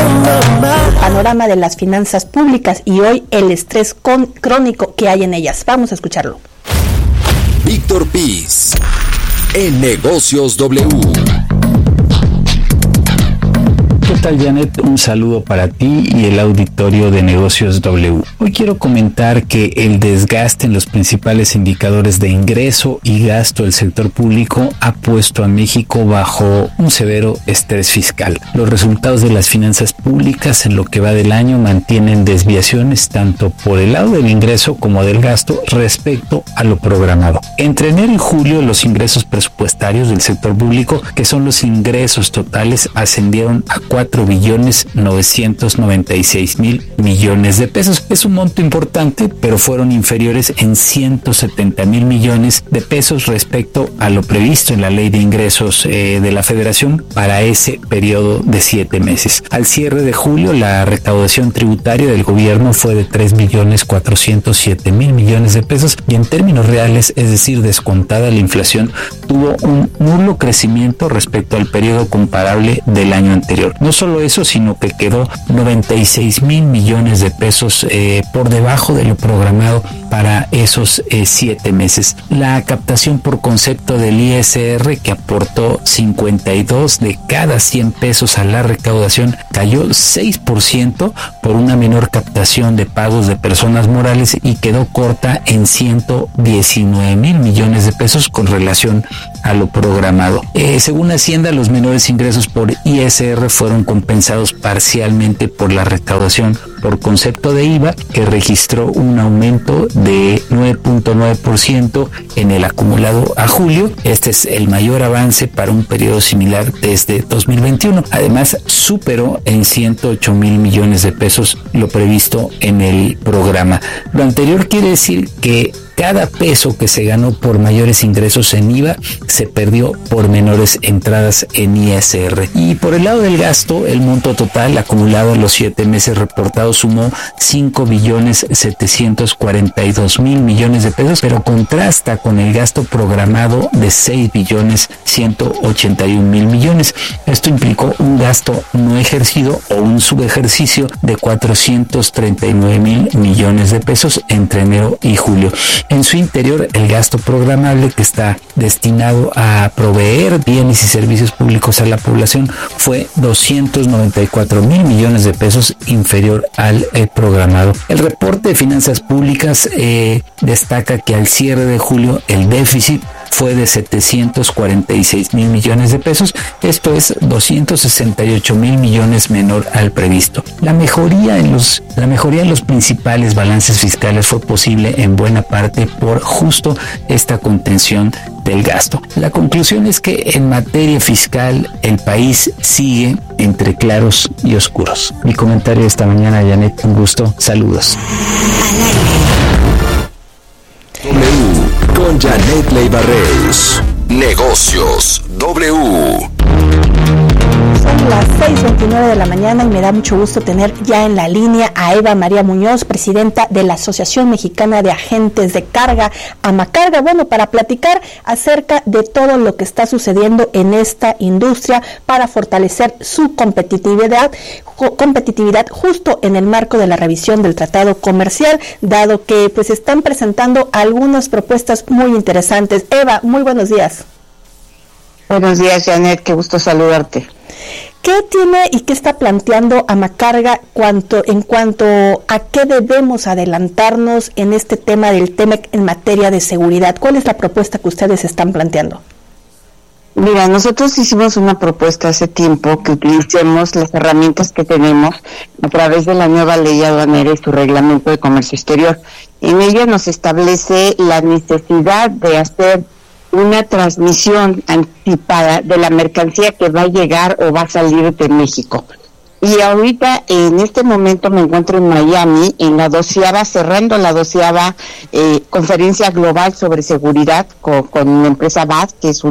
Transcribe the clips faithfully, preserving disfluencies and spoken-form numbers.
el panorama de las finanzas públicas y hoy el estrés con, crónico que hay en ellas. Vamos a escucharlo. Víctor Piz, en Negocios W. ¿Qué tal, Janet? Un saludo para ti y el auditorio de Negocios W. Hoy quiero comentar que el desgaste en los principales indicadores de ingreso y gasto del sector público ha puesto a México bajo un severo estrés fiscal. Los resultados de las finanzas públicas en lo que va del año mantienen desviaciones tanto por el lado del ingreso como del gasto respecto a lo programado. Entre enero y julio, los ingresos presupuestarios del sector público, que son los ingresos totales, ascendieron a cuatro billones novecientos noventa y seis mil millones de pesos. Es un monto importante, pero fueron inferiores en ciento setenta mil millones de pesos respecto a lo previsto en la Ley de Ingresos eh, de la Federación para ese periodo de siete meses. Al cierre de julio, la recaudación tributaria del gobierno fue de tres billones cuatrocientos siete mil millones de pesos y en términos reales, es decir, descontada la inflación, tuvo un nulo crecimiento respecto al periodo comparable del año anterior. No solo eso, sino que quedó noventa y seis mil millones de pesos eh, por debajo de lo programado para esos eh, siete meses. La captación por concepto del I S R, que aportó cincuenta y dos de cada cien pesos a la recaudación, cayó seis por ciento por una menor captación de pagos de personas morales y quedó corta en ciento diecinueve mil millones de pesos con relación a lo programado. Eh, según Hacienda, los menores ingresos por I S R fueron compensados parcialmente por la recaudación por concepto de I V A, que registró un aumento de nueve punto nueve por ciento en el acumulado a julio. Este es el mayor avance para un periodo similar desde dos mil veintiuno. Además, superó en ciento ocho mil millones de pesos lo previsto en el programa. Lo anterior quiere decir que cada peso que se ganó por mayores ingresos en I V A se perdió por menores entradas en I S R. Y por el lado del gasto, el monto total acumulado en los siete meses reportados sumó cinco billones setecientos cuarenta y dos mil millones de pesos, pero contrasta con el gasto programado de seis billones ciento ochenta y un mil millones. Esto implicó un gasto no ejercido o un subejercicio de cuatrocientos treinta y nueve mil millones de pesos entre enero y julio. En su interior, el gasto programable, que está destinado a proveer bienes y servicios públicos a la población, fue doscientos noventa y cuatro mil millones de pesos, inferior al eh, programado. El reporte de finanzas públicas eh, destaca que al cierre de julio el déficit fue de setecientos cuarenta y seis mil millones de pesos, esto es doscientos sesenta y ocho mil millones menor al previsto. La mejoría en los, la mejoría en los principales balances fiscales fue posible en buena parte por justo esta contención del gasto. La conclusión es que en materia fiscal el país sigue entre claros y oscuros. Mi comentario esta mañana, Janet, un gusto. Saludos. W con Janet Leiva-Reus. Negocios W. Son las seis veintinueve de la mañana y me da mucho gusto tener ya en la línea a Eva María Muñoz, presidenta de la Asociación Mexicana de Agentes de Carga, AMACarga, bueno, para platicar acerca de todo lo que está sucediendo en esta industria para fortalecer su competitividad, competitividad justo en el marco de la revisión del Tratado Comercial, dado que pues están presentando algunas propuestas muy interesantes. Eva, muy buenos días. Buenos días, Janet, qué gusto saludarte. ¿Qué tiene y qué está planteando AMACarga cuanto, en cuanto a qué debemos adelantarnos en este tema del T M E C en materia de seguridad? ¿Cuál es la propuesta que ustedes están planteando? Mira, nosotros hicimos una propuesta hace tiempo que utilicemos las herramientas que tenemos a través de la nueva ley aduanera y su reglamento de comercio exterior. En ella nos establece la necesidad de hacer una transmisión anticipada de la mercancía que va a llegar o va a salir de México. Y ahorita, en este momento, me encuentro en Miami, en la doceava, cerrando la doceava eh, conferencia global sobre seguridad con, con la empresa B A S, que es una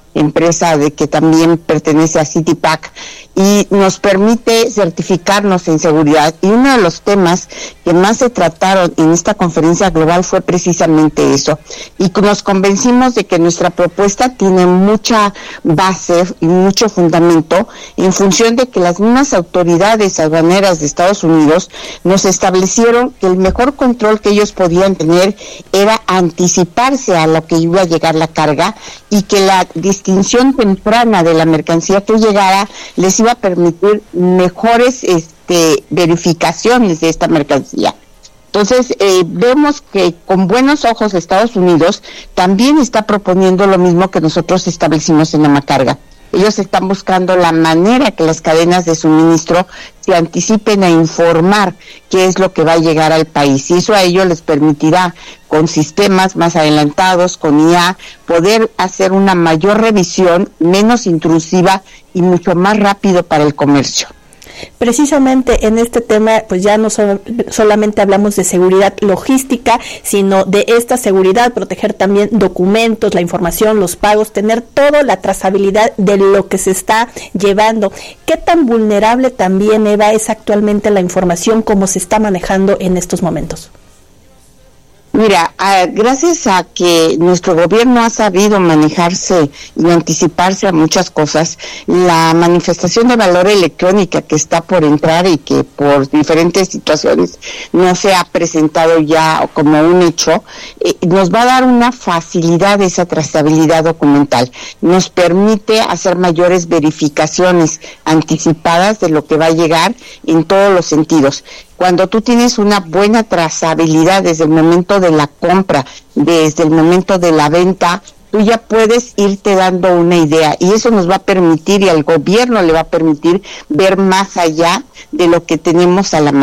empresa de que también pertenece a Citipac, y nos permite certificarnos en seguridad. Y uno de los temas que más se trataron en esta conferencia global fue precisamente eso. Y nos convencimos de que nuestra propuesta tiene mucha base y mucho fundamento en función de que las mismas autoridades aduaneras de Estados Unidos nos establecieron que el mejor control que ellos podían tener era anticiparse a lo que iba a llegar la carga, y que la distinción temprana de la mercancía que llegara les iba a permitir mejores este, verificaciones de esta mercancía. Entonces, eh, vemos que con buenos ojos Estados Unidos también está proponiendo lo mismo que nosotros establecimos en Amacarga. Ellos están buscando la manera que las cadenas de suministro se anticipen a informar qué es lo que va a llegar al país, y eso a ellos les permitirá, con sistemas más adelantados, con I A, poder hacer una mayor revisión, menos intrusiva y mucho más rápido para el comercio. Precisamente en este tema, pues ya no so- solamente hablamos de seguridad logística, sino de esta seguridad, proteger también documentos, la información, los pagos, tener toda la trazabilidad de lo que se está llevando. ¿Qué tan vulnerable también, Eva, es actualmente la información como se está manejando en estos momentos? Mira, uh, gracias a que nuestro gobierno ha sabido manejarse y anticiparse a muchas cosas, la manifestación de valor electrónica que está por entrar y que por diferentes situaciones no se ha presentado ya como un hecho, eh, nos va a dar una facilidad de esa trazabilidad documental. Nos permite hacer mayores verificaciones anticipadas de lo que va a llegar en todos los sentidos. Cuando tú tienes una buena trazabilidad desde el momento de la compra, desde el momento de la venta, tú ya puedes irte dando una idea, y eso nos va a permitir, y al gobierno le va a permitir ver más allá de lo que tenemos a la mano.